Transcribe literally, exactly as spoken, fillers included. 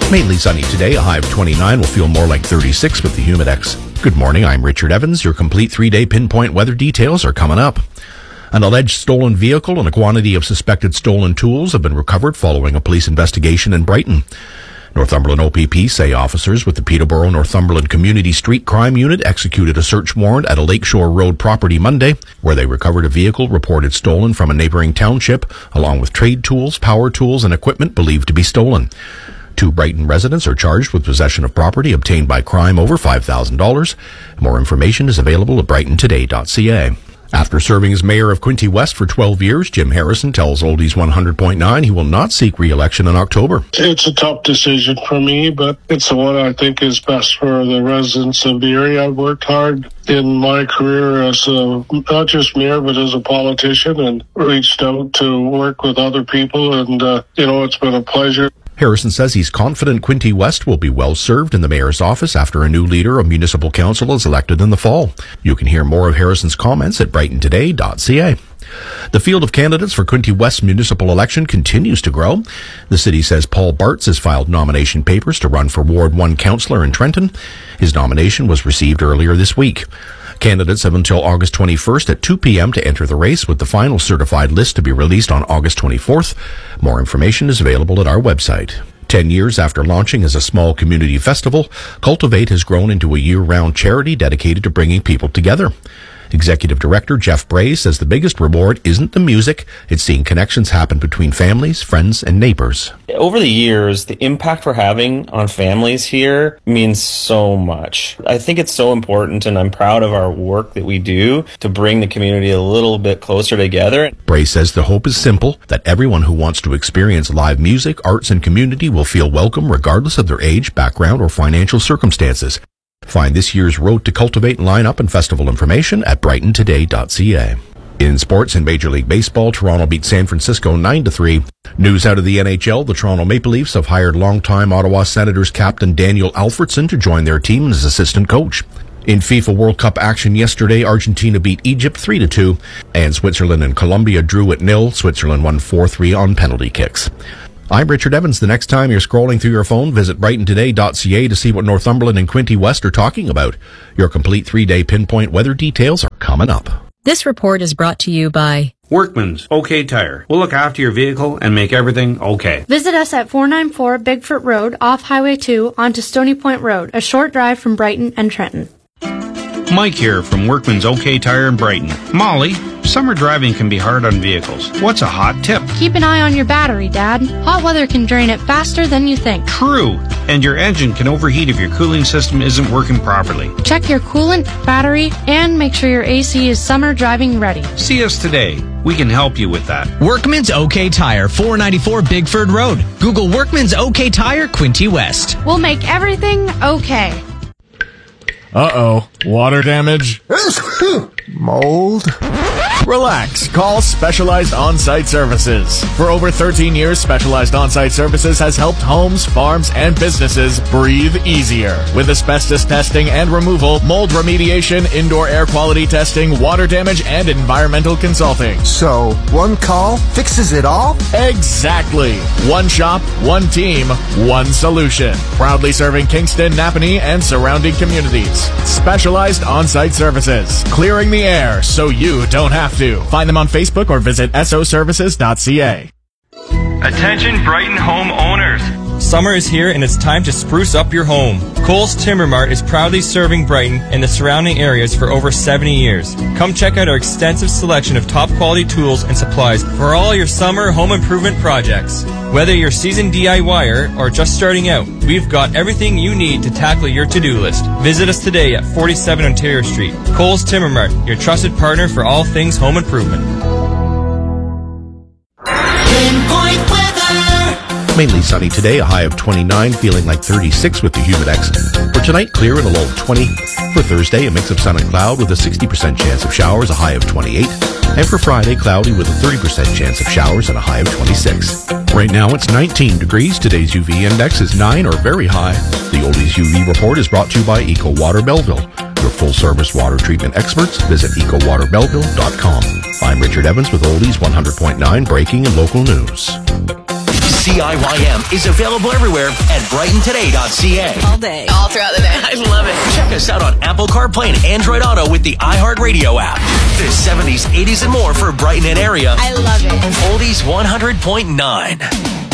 Mainly sunny today, a high of twenty-nine. Will feel more like thirty-six with the Humidex. Good morning, I'm Richard Evans. Your complete three-day pinpoint weather details are coming up. An alleged stolen vehicle and a quantity of suspected stolen tools have been recovered following a police investigation in Brighton. Northumberland O P P say officers with the Peterborough Northumberland Community Street Crime Unit executed a search warrant at a Lakeshore Road property Monday, where they recovered a vehicle reported stolen from a neighbouring township, along with trade tools, power tools, and equipment believed to be stolen. Two Brighton residents are charged with possession of property obtained by crime over five thousand dollars. More information is available at brighton today dot c a. After serving as mayor of Quinte West for twelve years, Jim Harrison tells Oldies one hundred point nine he will not seek re-election in October. It's a tough decision for me, but it's the one I think is best for the residents of the area. I've worked hard in my career as a, not just mayor, but as a politician, and reached out to work with other people, and, uh, you know, it's been a pleasure. Harrison says he's confident Quinte West will be well served in the mayor's office after a new leader of municipal council is elected in the fall. You can hear more of Harrison's comments at brighton today dot c a. The field of candidates for Quinte West's municipal election continues to grow. The city says Paul Bartz has filed nomination papers to run for Ward one councillor in Trenton. His nomination was received earlier this week. Candidates have until August twenty-first at two p.m. to enter the race, with the final certified list to be released on August twenty-fourth. More information is available at our website. Ten years after launching as a small community festival, Cultivate has grown into a year-round charity dedicated to bringing people together. Executive Director Jeff Bray says the biggest reward isn't the music, it's seeing connections happen between families, friends, and neighbors. Over the years, the impact we're having on families here means so much. I think it's so important, and I'm proud of our work that we do to bring the community a little bit closer together. Bray says the hope is simple, that everyone who wants to experience live music, arts, and community will feel welcome regardless of their age, background, or financial circumstances. Find this year's Road to Cultivate lineup and festival information at brighton today dot c a. In sports and Major League Baseball, Toronto beat San Francisco nine to three. News out of the N H L, the Toronto Maple Leafs have hired longtime Ottawa Senators captain Daniel Alfredson to join their team as assistant coach. In FIFA World Cup action yesterday, Argentina beat Egypt three to two, and Switzerland and Colombia drew at nil. Switzerland won four three on penalty kicks. I'm Richard Evans. The next time you're scrolling through your phone, visit brighton today dot c a to see what Northumberland and Quinte West are talking about. Your complete three-day pinpoint weather details are coming up. This report is brought to you by Workman's OK Tire. We'll look after your vehicle and make everything okay. Visit us at four ninety-four Bigfoot Road off Highway two onto Stony Point Road, a short drive from Brighton and Trenton. Mike here from Workman's OK Tire in Brighton. Molly, summer driving can be hard on vehicles. What's a hot tip? Keep an eye on your battery, Dad. Hot weather can drain it faster than you think. True. And your engine can overheat if your cooling system isn't working properly. Check your coolant, battery, and make sure your A C is summer driving ready. See us today. We can help you with that. Workman's OK Tire, four ninety-four Bigford Road. Google Workman's OK Tire, Quinte West. We'll make everything okay. Uh-oh. Water damage? Mold? Relax. Call Specialized On-Site Services. For over thirteen years, Specialized On-Site Services has helped homes, farms, and businesses breathe easier. With asbestos testing and removal, mold remediation, indoor air quality testing, water damage, and environmental consulting. So, one call fixes it all? Exactly. One shop, one team, one solution. Proudly serving Kingston, Napanee, and surrounding communities. Specialized On-Site Services. Clearing the air so you don't have to. Find them on Facebook or visit s o services dot c a. Attention Brighton home owners. Summer is here and it's time to spruce up your home. Cole's Timber Mart is proudly serving Brighton and the surrounding areas for over seventy years. Come check out our extensive selection of top quality tools and supplies for all your summer home improvement projects. Whether you're a seasoned DIYer or just starting out, we've got everything you need to tackle your to-do list. Visit us today at forty-seven Ontario Street. Cole's Timber Mart, your trusted partner for all things home improvement. Pinpoint weather. Mainly sunny today, a high of twenty-nine, feeling like thirty-six with the Humidex. For tonight, clear and a low of twenty. For Thursday, a mix of sun and cloud with a sixty percent chance of showers, a high of twenty-eight. And for Friday, cloudy with a thirty percent chance of showers and a high of twenty-six. Right now, it's nineteen degrees. Today's U V index is nine or very high. The Oldies U V report is brought to you by Eco Water Belleville. Your full-service water treatment experts. Visit eco water belleville dot com. I'm Richard Evans with Oldies one hundred point nine, breaking and local news. C I Y M is available everywhere at brighton today dot c a. All day. All throughout the day. I love it. Check us out on Apple CarPlay and Android Auto with the iHeartRadio app. The seventies, eighties, and more for Brighton and area. I love it. Oldies one hundred point nine.